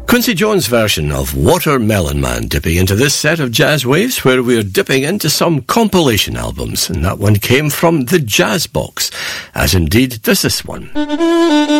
Quincy Jones' version of Watermelon Man, dipping into this set of jazz waves where we're dipping into some compilation albums, and that one came from the Jazz Box, as indeed does this one.